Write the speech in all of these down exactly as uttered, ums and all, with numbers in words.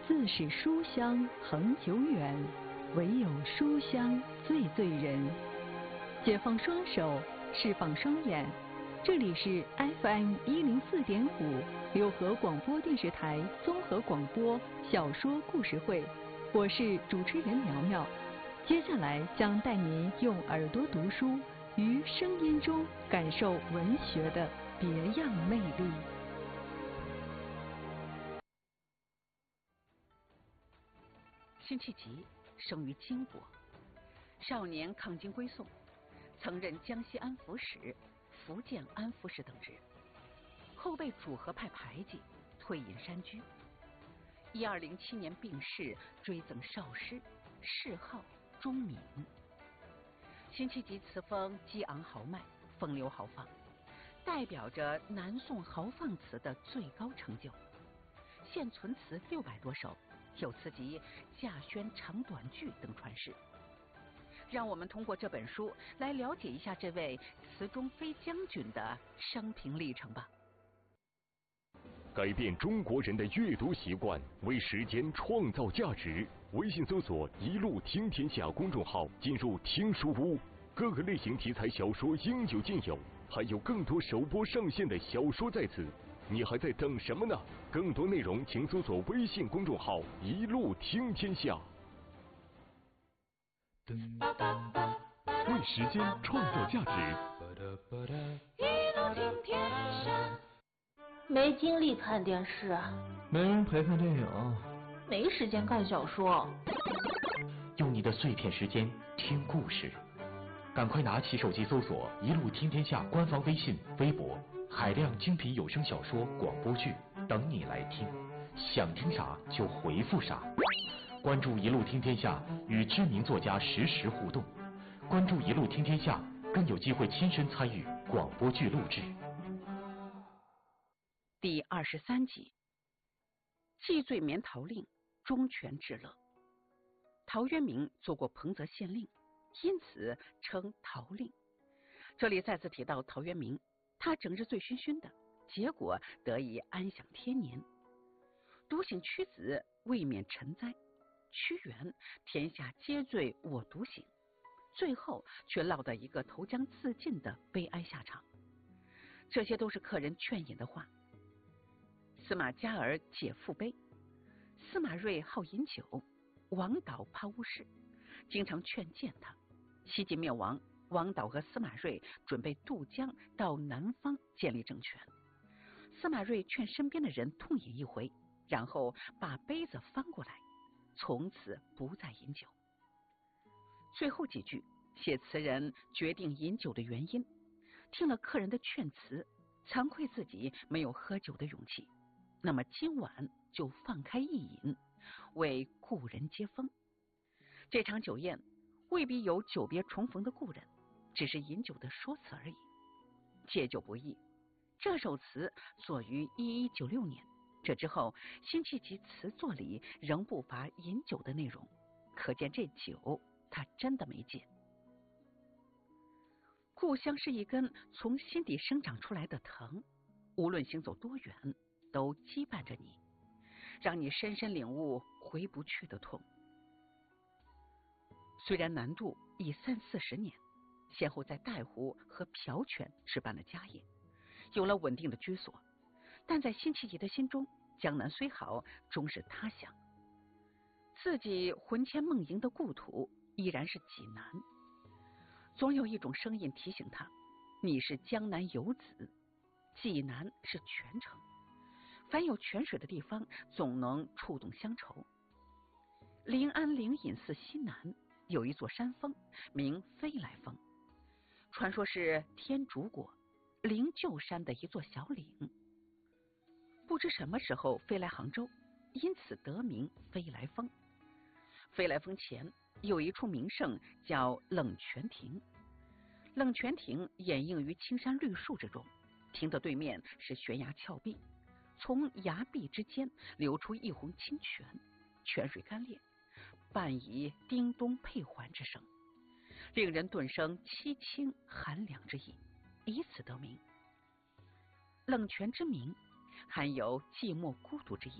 自是书香恒久远，唯有书香最醉人。解放双手，释放双眼，这里是 F M 一零四点五六合广播电视台综合广播小说故事会，我是主持人苗苗。接下来将带您用耳朵读书，于声音中感受文学的别样魅力。 辛弃疾生于金国，少年抗金归宋，曾任江西安抚使、福建安抚使等职，后被主和派排挤，退隐山居。一二零七年病逝，追赠少师，谥号钟敏。辛弃疾词风激昂豪迈，风流豪放，代表着南宋豪放词的最高成就。现存词六百多首，有词集《稼轩长短句》等传世。让我们通过这本书来了解一下这位词中飞将军的生平历程吧。 改变中国人的阅读习惯，为时间创造价值。微信搜索“一路听天下”公众号，进入听书屋，各个类型题材小说应有尽有，还有更多首播上线的小说在此。你还在等什么呢？更多内容请搜索微信公众号“一路听天下”。为时间创造价值。 一路听天下。 没精力看电视， 没人陪看电影， 没时间看小说。 用你的碎片时间听故事，赶快拿起手机搜索“一路听天下”官方微信、微博，海量精品有声小说、广播剧等你来听，想听啥就回复啥。关注“一路听天下”，与知名作家实时互动。关注“一路听天下”，更有机会亲身参与广播剧录制。 第二十三集，既罪免陶令，忠权至乐。陶渊明做过彭泽县令，因此称陶令。这里再次提到陶渊明，他整日醉醺醺的，结果得以安享天年。独醒屈子，未免沉灾。屈原，天下皆醉我独醒，最后却落得一个投江自尽的悲哀下场。这些都是客人劝饮的话。司马家儿解父悲，司马睿好饮酒，王导怕误事，经常劝谏他。西晋灭亡，王导和司马睿准备渡江到南方建立政权。司马睿劝身边的人痛饮一回，然后把杯子翻过来，从此不再饮酒。最后几句写词人决定饮酒的原因，听了客人的劝辞，惭愧自己没有喝酒的勇气，那么今晚就放开一饮，为故人接风。这场酒宴未必有久别重逢的故人，只是饮酒的说辞而已。戒酒不易，这首词作于一一九六年，这之后辛弃疾词作里仍不乏饮酒的内容，可见这酒他真的没戒。故乡是一根从心底生长出来的藤，无论行走多远，都羁绊着你，让你深深领悟回不去的痛。虽然南渡已三四十年，先后在带湖和朴泉置办了家业，有了稳定的居所，但在辛弃疾的心中，江南虽好，终是他乡。自己魂牵梦萦的故土依然是济南。总有一种声音提醒他，你是江南游子，济南是泉城，凡有泉水的地方，总能触动乡愁。临安灵隐寺西南有一座山峰，名飞来峰，传说是天竺国灵鹫山的一座小岭。不知什么时候飞来杭州，因此得名飞来峰。飞来峰前有一处名胜叫冷泉亭，冷泉亭掩映于青山绿树之中，亭的对面是悬崖峭壁，从崖壁之间流出一泓清泉，泉水干裂，伴以叮咚佩环之声，令人顿生凄清寒凉之意，以此得名。冷泉之名含有寂寞孤独之意，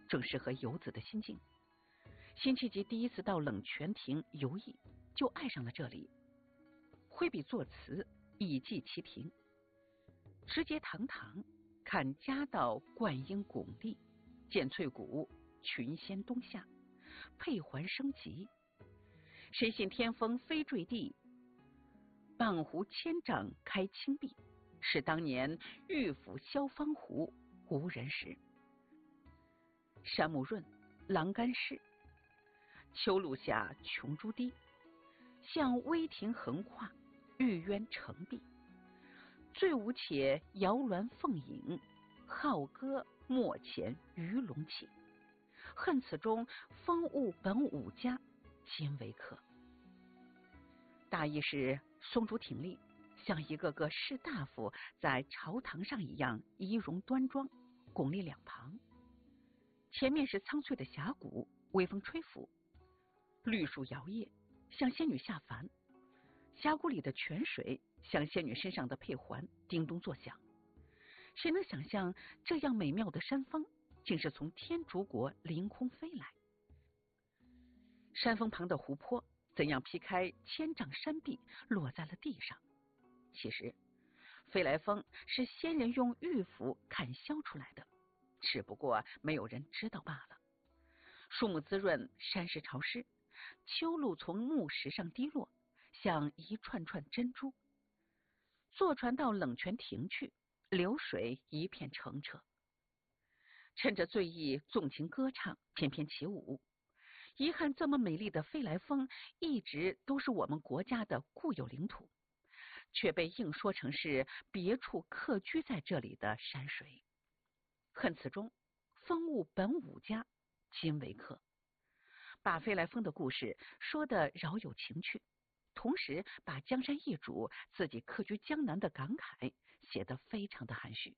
正适合游子的心境。辛弃疾第一次到冷泉亭游艺，就爱上了这里。挥笔作词，以寄其庭。直节堂堂，看夹道灌婴拱立，见翠谷，群仙东下，佩环升级。谁信天风飞坠地，傍湖千丈开青碧。是当年玉府萧芳湖，无人识。山木润，栏杆湿，秋露下琼珠滴。向微亭横跨，玉渊成碧。醉舞且摇鸾凤影，好歌莫遣鱼龙起。恨此中风物本武家，今为客。大意是松竹挺立，像一个个士大夫在朝堂上一样，仪容端庄，拱立两旁。前面是苍翠的峡谷，微风吹拂，绿树摇曳，像仙女下凡。峡谷里的泉水像仙女身上的佩环，叮咚作响。谁能想象这样美妙的山峰竟是从天竺国凌空飞来？山峰旁的湖泊怎样劈开千丈山壁，落在了地上？其实飞来峰是仙人用玉斧砍削出来的，只不过没有人知道罢了。树木滋润，山石潮湿，秋露从木石上滴落，像一串串珍珠。坐船到冷泉亭去，流水一片澄澈。趁着醉意纵情歌唱，翩翩起舞。遗憾这么美丽的飞来峰一直都是我们国家的固有领土，却被硬说成是别处客居在这里的山水。恨此中风物本武家，今为客。把飞来峰的故事说得饶有情趣，同时把江山易主，自己客居江南的感慨写得非常的含蓄。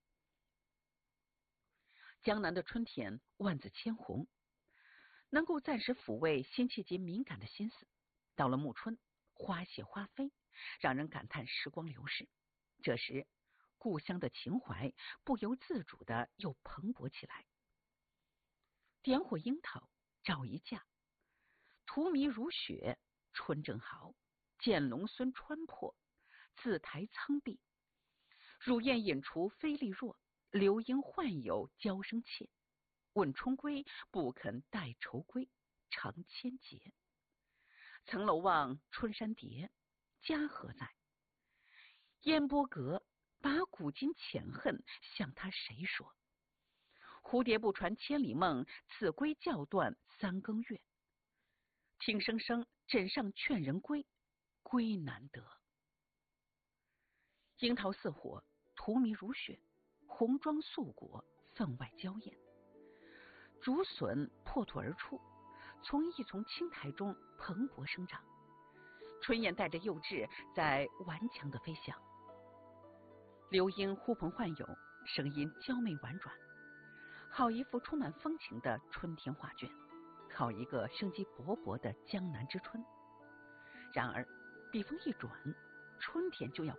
江南的春天万紫千红，能够暂时抚慰辛弃疾敏感的心思。到了暮春，花谢花飞，让人感叹时光流逝。这时故乡的情怀不由自主的又蓬勃起来。点火樱桃照一架，荼蘼如雪，春正好。见龙孙穿破，自台苍碧。乳燕引雏飞力弱，流莺唤友娇声切。问冲归，不肯带愁归，长千劫。层楼望，春山叠，家何在？烟波阁，把古今浅恨，向他谁说？蝴蝶不传千里梦，此归教断三更月。听声声，枕上劝人归，归难得。樱桃似火，荼蘼如雪，红装素裹，分外娇艳。竹笋破土而出，从一丛青苔中蓬勃生长。春燕带着幼稚，在顽强的飞翔。流莺呼朋唤友，声音娇媚婉转，好一幅充满风情的春天画卷，好一个生机勃勃的江南之春。然而笔锋一转，春天就要